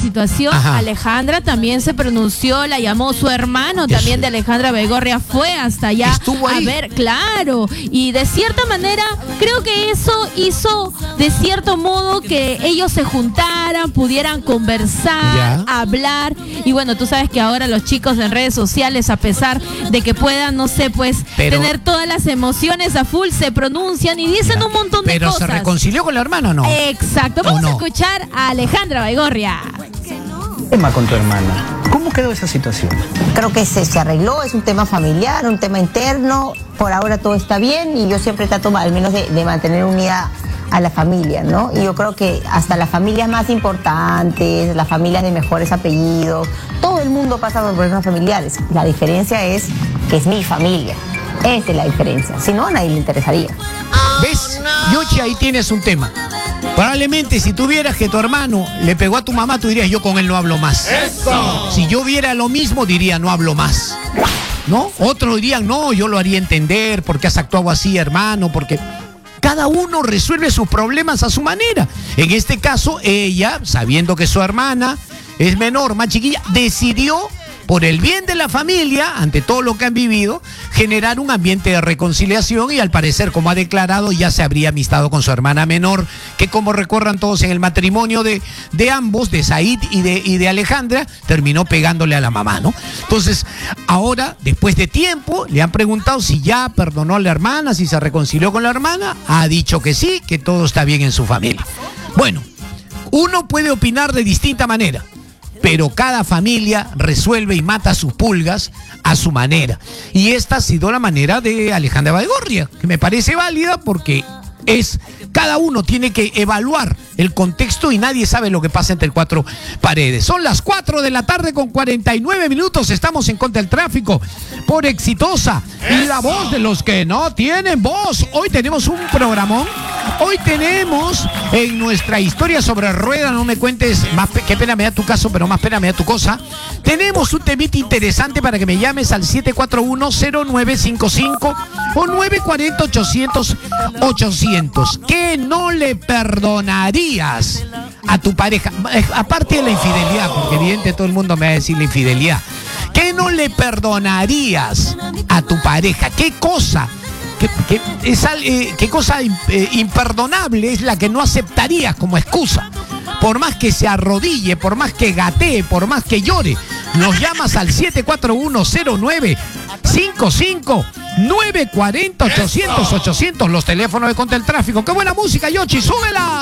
situación, Ajá. Alejandra también se pronunció, la llamó su hermano también de Alejandra Baigorria, fue hasta allá Estuvo ahí. a ver, claro, y de cierta manera creo que eso hizo de cierto modo que ellos se juntaran, pudieran conversar, hablar, y bueno, tú sabes que ahora los chicos en redes sociales, a pesar de que puedan, no sé, pues tener todas las emociones a full, se pronuncian y dicen un montón de cosas. ¿Pero se reconcilió con la hermana o no? Exacto, vamos a escuchar a Alejandra Baigorria. Tema con tu hermana. ¿Cómo quedó esa situación? Creo que se arregló, es un tema familiar, un tema interno, por ahora todo está bien y yo siempre trato al menos de mantener unida a la familia, ¿no? Y yo creo que hasta las familias más importantes, las familias de mejores apellidos, todo el mundo pasa por problemas familiares. La diferencia es que es mi familia. Esa es la diferencia. Si no, a nadie le interesaría. ¿Ves? Yochi, ahí tienes un tema. Probablemente si tuvieras que tu hermano le pegó a tu mamá, tú dirías, yo con él no hablo más. ¡Eso! Si yo viera lo mismo, diría, no hablo más. ¿No? Otros dirían, no, yo lo haría entender, porque has actuado así, hermano, porque cada uno resuelve sus problemas a su manera. En este caso, ella, sabiendo que su hermana es menor, más chiquilla, decidió, por el bien de la familia, ante todo lo que han vivido, generar un ambiente de reconciliación y al parecer, como ha declarado, ya se habría amistado con su hermana menor, que como recuerdan todos en el matrimonio de ambos, de Said y de Alejandra, terminó pegándole a la mamá, ¿no? Entonces, ahora, después de tiempo, le han preguntado si ya perdonó a la hermana, si se reconcilió con la hermana, ha dicho que sí, que todo está bien en su familia. Bueno, uno puede opinar de distinta manera, pero cada familia resuelve y mata sus pulgas a su manera. Y esta ha sido la manera de Alejandra Baigorria, que me parece válida porque cada uno tiene que evaluar el contexto y nadie sabe lo que pasa entre cuatro paredes. Son las 4 de la tarde con 49 minutos. Estamos en Contra el Tráfico por Exitosa y la voz de los que no tienen voz. Hoy tenemos un programón. Hoy tenemos en nuestra historia sobre rueda, no me cuentes, qué pena me da tu caso, pero más pena me da tu cosa. Tenemos un temita interesante para que me llames al 741-0955 o 940-800. ¿Qué no le perdonarías a tu pareja? Aparte de la infidelidad, porque evidente todo el mundo me va a decir la infidelidad. ¿Qué no le perdonarías a tu pareja? ¿Qué cosa? ¿Qué cosa imperdonable es la que no aceptarías como excusa? Por más que se arrodille, por más que gatee, por más que llore, nos llamas al 741-0955, 940-800, los teléfonos de Contra el Tráfico. ¡Qué buena música, Yochi! ¡Súbela!